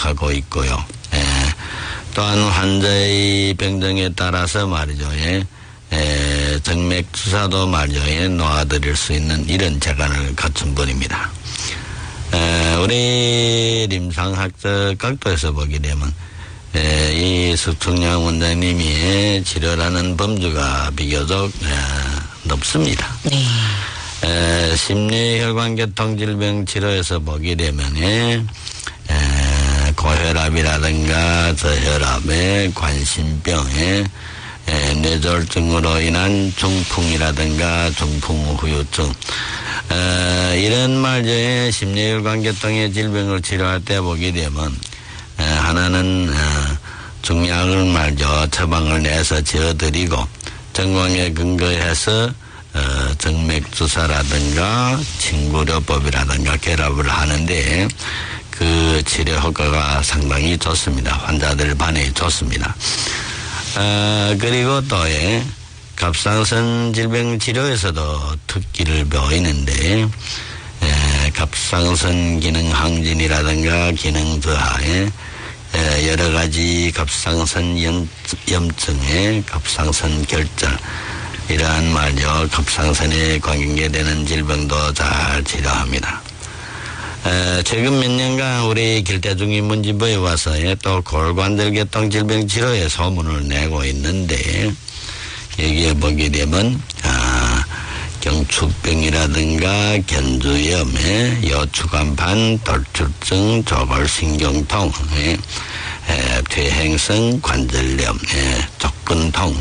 하고 있고요. 또한 환자의 병정에 따라서 말이죠. 정맥 주사도 말이죠. 놓아드릴 수 있는 이런 재간을 갖춘 분입니다. 우리 임상학적 각도에서 보게 되면 이 석충양 원장님이 치료라는 범주가 비교적 높습니다. 네. 심뇌혈관계통 질병 치료에서 보게 되면 고혈압이라든가 저혈압에 관심병에 뇌졸중으로 인한 중풍이라든가 중풍 후유증 이런 말저의 심뇌혈관계통의 질병을 치료할 때 보게 되면 하나는 중약을 말죠 처방을 내서 지어드리고 정황에 근거해서 정맥주사라든가 침구료법이라든가 결합을 하는데 그 치료 효과가 상당히 좋습니다. 환자들 반응이 좋습니다. 그리고 또 갑상선 질병 치료에서도 특기를 보이는데 갑상선 기능 항진이라든가 기능 저하에 여러 가지 갑상선 염증에 갑상선 결절 이러한 말이죠. 갑상선에 관계되는 질병도 잘 치료합니다. 최근 몇 년간 우리 길대중인문진부에 와서 또 골관절계통 질병 치료에 소문을 내고 있는데 여기에 보게 되면 경축병이라든가 견주염에 요추간판 돌출증 조골신경통 퇴행성 관절염 족근통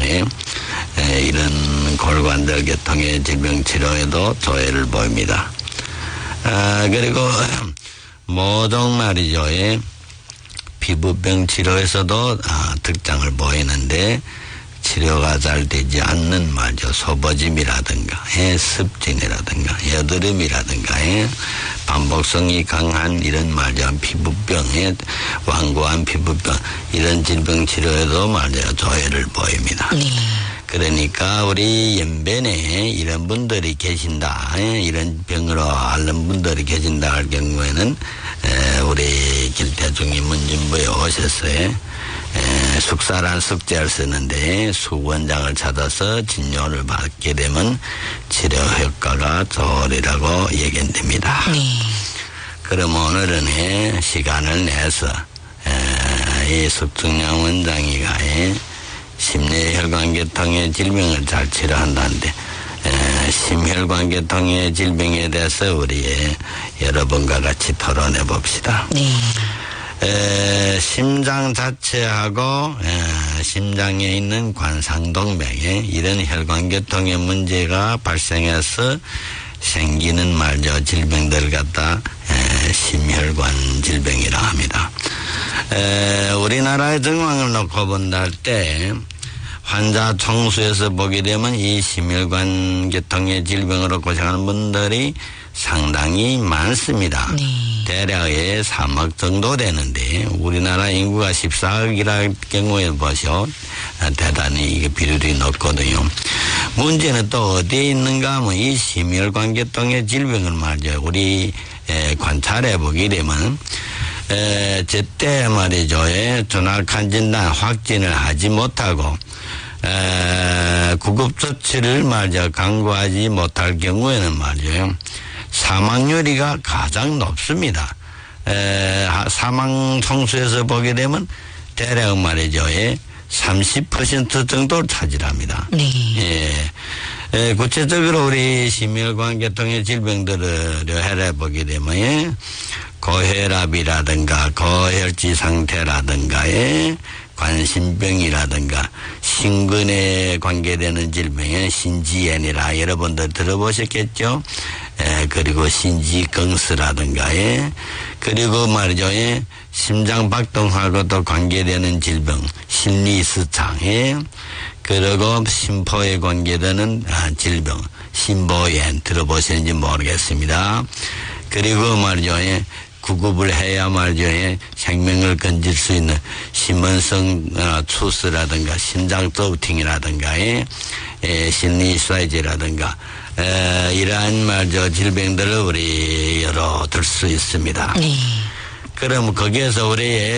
이런 골관절계통의 질병 치료에도 조회를 보입니다. 그리고 모종 말이죠. 피부병 치료에서도 특장을 보이는데 치료가 잘 되지 않는 말이죠. 소보짐이라든가 습진이라든가 여드름이라든가 반복성이 강한 이런 말이죠. 피부병에 완고한 피부병 이런 질병 치료에도 말이죠. 조회를 보입니다. 그러니까 우리 연변에 이런 분들이 계신다. 이런 병으로 앓는 분들이 계신다 할 경우에는 우리 길대중인문진부에 오셔서 숙사란 숙제를 쓰는데 수원장을 찾아서 진료를 받게 되면 치료 효과가 좋으리라고 예견됩니다. 그럼 오늘은 시간을 내서 이 석충양 원장이가 심뇌혈관계통의 질병을 잘 치료한다는데 심혈관계통의 질병에 대해서 우리 여러분과 같이 토론해 봅시다. 심장 자체하고 심장에 있는 관상동맥에 이런 혈관계통의 문제가 발생해서 생기는 말이죠. 질병들을 갖다 심혈관 질병이라 합니다. 우리나라의 정황을 놓고 본다 할 때 환자 총수에서 보게 되면 이 심혈관 계통의 질병으로 고생하는 분들이 상당히 많습니다. 대략 3억 정도 되는데 우리나라 인구가 14억이라 경우에 보셔 대단히 이게 비율이 높거든요. 문제는 또 어디에 있는가 하면 이 심혈관계통의 질병을 말이죠. 우리 관찰해 보게 되면 제때 말이죠. 정확한 진단 확진을 하지 못하고 구급조치를 말이죠. 강구하지 못할 경우에는 말이죠. 사망률이가 가장 높습니다. 사망 총수에서 보게 되면 대략 말이죠. 30% 정도를 차지합니다. 구체적으로 우리 심혈관계통의 질병들을 해보게 되면 고혈압이라든가 고혈지 상태라든가 관심병이라든가 심근에 관계되는 질병에 신지엔이라 여러분들 들어보셨겠죠? 그리고 신지경스라든가 그리고 말이죠. 심장 박동하고도 관계되는 질병 심리스창 그리고 심포에 관계되는 질병 심보엔 들어보셨는지 모르겠습니다. 그리고 말이죠. 구급을 해야 말이죠. 생명을 건질 수 있는 심근성 추스라든가 심장 소우팅이라든가 심리사이즈라든가 이러한 말이죠. 질병들을 우리 여러 들 수 있습니다. 그럼 거기에서 우리